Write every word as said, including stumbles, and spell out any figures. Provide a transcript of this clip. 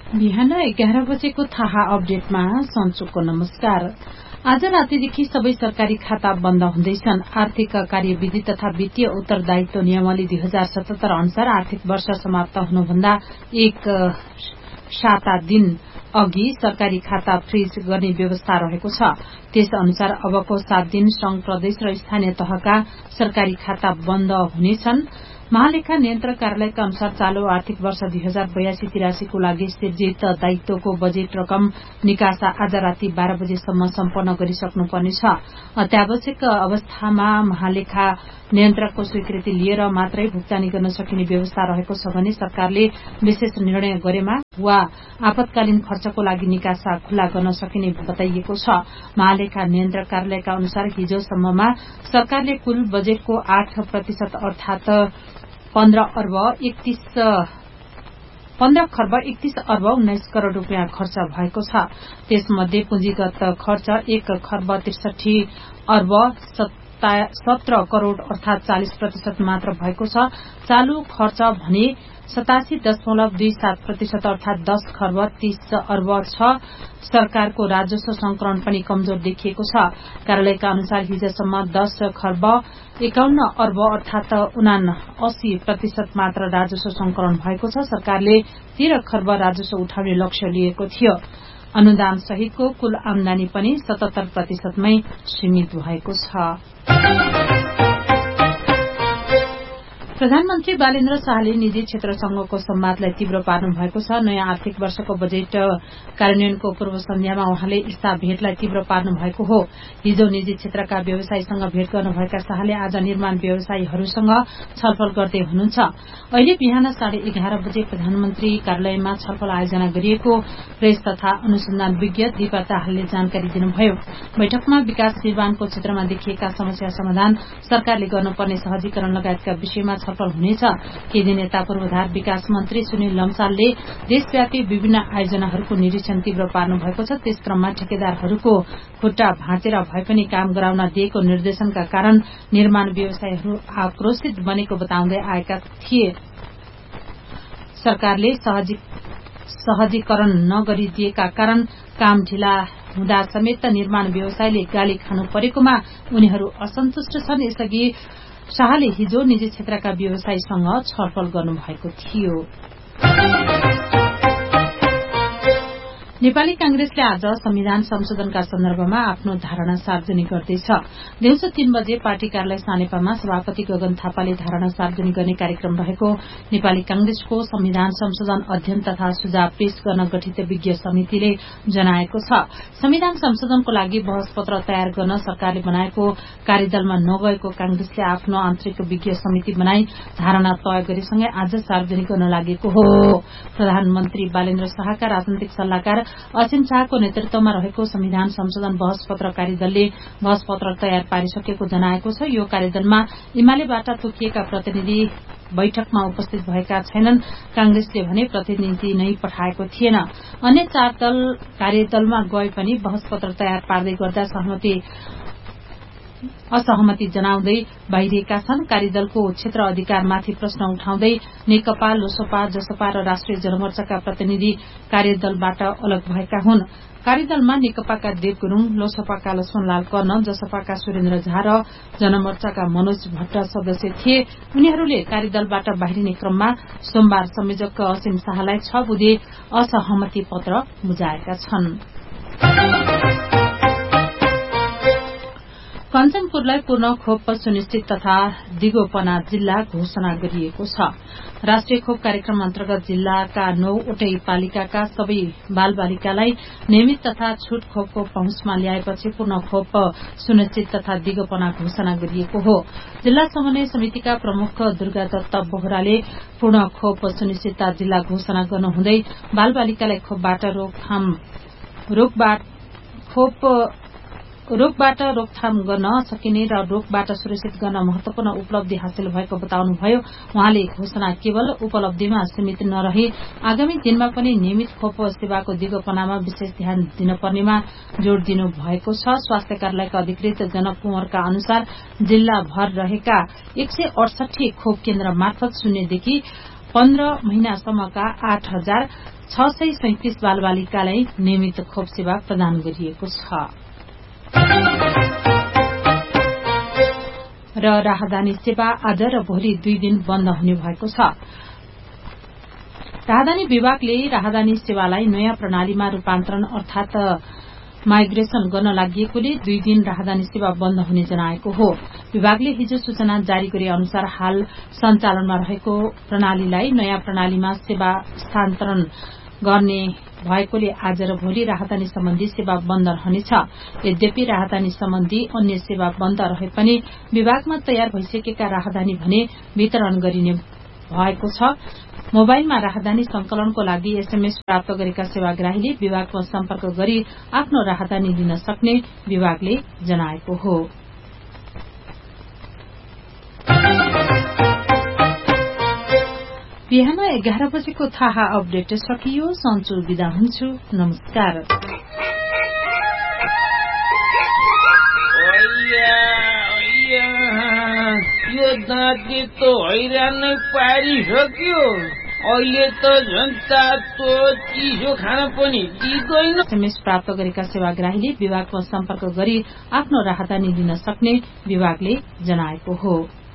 बिहान एघार बजेको थाहा अपडेटमा सञ्चुको नमस्कार। आज रातिदेखि सबै सरकारी खाता बन्द हुँदैछन्। आर्थिक कार्यविधि तथा वित्तीय उत्तरदायित्व नियमावली दुई हजार सतहत्तर अनुसार आर्थिक वर्ष समाप्त हुनुभन्दा एक साता दिन अघि सरकारी खाता फ्रीज गर्ने व्यवस्था रहेको छ। त्यस अनुसार अबको सात दिन संघ प्रदेश र स्थानीय तहका सरकारी खाता बन्द हुनेछन्। महालेखा नियन्त्रक कार्यालयका अनुसार चालू आर्थिक वर्ष दुई हजार बयासी तिरासीको लागि सृजित दायित्वको बजेट रकम निकासा आज राति बाह्र बजेसम्म सम्पन्न गरिसक्नुपर्नेछ। अत्यावश्यक अवस्थामा महालेखा नियन्त्रकको स्वीकृति लिएर मात्रै भुक्तानी गर्न सकिने व्यवस्था रहेको छ भने सरकारले विशेष निर्णय गरेमा वा आपतकालीन खर्चको लागि निकासा खुल्ला गर्न सकिने बताइएको छ। महालेखा नियन्त्रक कार्यालयका अनुसार हिजोसम्ममा सरकारले कुल बजेटको आठ प्रतिशत अर्थात पन्ध्र अर्ब एकतीस पन्ध्र खर्ब एकतीस अर्ब उन्नाइस करोड़ रूपियाँ खर्च भएको छ। त्यसमध्ये पुँजीगत खर्च एक खर्ब त्रिसठी अर्ब सत्र करोड़ अर्थात चालिस प्रतिशत मात्र भएको छ। चालू खर्च भने सतासी दशमलव दुई सात प्रतिशत अर्थात दस खर्ब तीस अर्ब छ। सरकारको राजस्व संकलन पनि कमजोर देखिएको छ। कार्यालयका अनुसार हिजसम्म दस खर्ब एकाउन्न अर्ब अर्थात उना अस्सी प्रतिशत मात्र राजस्व संकलन भएको छ। सरकारले तेह्र खर्ब राजस्व उठाउने लक्ष्य लिएको थियो। अनुदान सहितको कुल आमदानी पनि सतहत्तर प्रतिशतमै सीमित भएको छ। प्रधानमन्त्री बालेन्द्र शाहले निजी क्षेत्रसँगको संवादलाई तीव्र पार्नु भएको छ। नयाँ आर्थिक वर्षको बजेट कार्यान्वयनको पूर्व सन्ध्यामा उहाँले यस्ता भेटलाई तीव्र पार्नु भएको हो। हिजो निजी क्षेत्रका व्यवसायीसँग भेट गर्नुभएका शाहले आज निर्माण व्यवसायीहरूसँग छलफल गर्दै हुनुहुन्छ। अहिले बिहान साढे एघार बजे प्रधानमन्त्री कार्यालयमा छलफल आयोजना गरिएको प्रेस तथा अनुसन्धान विज्ञ दीपा दाहालले जानकारी दिनुभयो। बैठकमा विकास निर्माणको क्षेत्रमा देखिएका समस्या समाधान, सरकारले गर्नुपर्ने सहजीकरण लगायतका विषयमा छलफल हुनेछ। केही दिन यता पूर्वाधार विकास मन्त्री सुनिल लम्सालले देशव्यापी विभिन्न आयोजनाहरूको निरीक्षण तीव्र पार्नु भएको छ। त्यस क्रममा ठेकेदारहरूको खुट्टा भाँचेर भए पनि काम गराउन दिएको निर्देशनका कारण निर्माण व्यवसायीहरू आक्रोशित बनेको बताउँदै आएका थिए। सरकारले सहजीकरण नगरिदिएका कारण काम ढिला हुँदा समेत निर्माण व्यवसायले गाली खानु परेकोमा उनीहरू असन्तुष्ट छन्। यसअघि शाहले हिजो निजी क्षेत्रका व्यवसायीसँग छलफल गर्नुभएको थियो। नेपाली कांग्रेसले आज संविधान संशोधनका सन्दर्भमा आफ्नो धारणा सार्वजनिक गर्दैछ। दिउँसो तीन बजे पार्टी कार्यालय सानेपामा सभापति गगन थापाले धारणा सार्वजनिक गर्ने कार्यक्रम रहेको नेपाली कांग्रेसको संविधान संशोधन अध्ययन तथा सुझाव पेश गर्न गठित विज्ञ समितिले जनाएको छ। संविधान संशोधनको लागि बहस पत्र तयार गर्न सरकारले बनाएको कार्यदलमा नगएको कांग्रेसले आफ्नो आन्तरिक विज्ञ समिति बनाई धारणा तय गरेसँगै आज सार्वजनिक गर्न लागेको हो। प्रधानमन्त्री बालेन्द्र शाहका राजनैतिक सल्लाहकार असीम शाहको नेतृत्वमा रहेको संविधान संशोधन बहस पत्र कार्यदलले बहस पत्र तयार पारिसकेको जनाएको छ। यो कार्यदलमा एमालेबाट तोकिएका प्रतिनिधि बैठकमा उपस्थित भएका छैनन्। कांग्रेसले भने प्रतिनिधि नै पठाएको थिएन। अन्य चार दल कार्यदलमा गए पनि बहस पत्र तयार पार्दै गर्दा सहमति असहमति जनाउँदै बाहिरिएका छन्। कार्यदलको क्षेत्र अधिकारमाथि प्रश्न उठाउँदै नेकपा, लोसपा, जसपा र राष्ट्रिय जनमोर्चाका प्रतिनिधि कार्यदलबाट अलग भएका हुन्। कार्यदलमा नेकपाका देव गुरूङ, लोसपाका लक्ष्मणलाल कर्ण, जसपाका सुरेन्द्र झा र जनमोर्चाका मनोज भट्ट सदस्य थिए। उनीहरूले कार्यदलबाट बाहिरिने क्रममा सोमबार संयोजक असीम शाहलाई छ बुधे असहमति पत्र बुझाएका छन्। कञ्चनपुरलाई पूर्ण खोप सुनिश्चित तथा दिगोपना जिल्ला घोषणा गरिएको छ। राष्ट्रिय खोप कार्यक्रम अन्तर्गत जिल्लाका नौवटै पालिकाका सबै बालबालिकालाई नियमित तथा छूट खोपको पहुँचमा ल्याएपछि पूर्ण खोप सुनिश्चित तथा दिगोपना घोषणा गरिएको हो। जिल्ला समन्वय समितिका प्रमुख दुर्गा दत्त बोहराले पूर्ण खोप सुनिश्चितता जिल्ला घोषणा गर्नुहुँदै बालबालिकालाई खोपबाट रोकथाम रोगबाट खोप रोगबाट रोकथाम गर्न सकिने र रोगबाट सुरक्षित गर्न महत्वपूर्ण उपलब्धि हासिल भएको बताउनुभयो। उहाँले घोषणा केवल उपलब्धिमा सीमित नरही आगामी दिनमा पनि नियमित खोप सेवाको दिगोपनामा विशेष ध्यान दिनुपर्नेमा जोड़ दिनु भएको छ। स्वास्थ्य कार्यालयका अधिकृत जनक कुँवरका अनुसार जिल्लाभर रहेका एक सय अडसठी खोप केन्द्र मार्फत शून्यदेखि पन्ध्र महिनासम्मका आठ हजार छ सय सैतिस बालबालिकालाई नियमित खोप सेवा प्रदान गरिएको छ। र राहदानी सेवा आज र भोलि दुई दिन बन्द हुने भएको छ। राहदानी विभागले राहदानी सेवालाई नयाँ प्रणालीमा रूपान्तरण अर्थात माइग्रेशन गर्न लागिएकोले दुई दिन राहदानी सेवा बन्द हुने जनाएको हो। विभागले हिजो सूचना जारी गरे अनुसार हाल सञ्चालनमा रहेको प्रणालीलाई नयाँ प्रणालीमा सेवा स्थानान्तरण गर्ने भएकोले आज र भोलि राहदानी सम्बन्धी सेवा बन्द रहनेछ। यद्यपि राहदानी सम्बन्धी अन्य सेवा बन्द रहे पनि विभागमा तयार भइसकेका राहदानी भने वितरण गरिने भएको छ। मोबाइलमा राहदानी संकलनको लागि एसएमएस प्राप्त गरेका सेवाग्राहीले विभागमा सम्पर्क गरी आफ्नो राहदानी लिन सक्ने विभागले जनाएको हो। बिहान एघार बजेको थाहा अपडेट सकियो। सन्चु बिदा हुन्छु। नमस्कार। यो दाँती त हैरान पारिसक्यो। अहिले त झन् तातो चिसो खान पनि दिँदैन। एसएमएस प्राप्त गरेका सेवाग्राहीले विभागमा सम्पर्क गरी आफ्नो राहदानी लिन सक्ने विभागले जनाएको हो।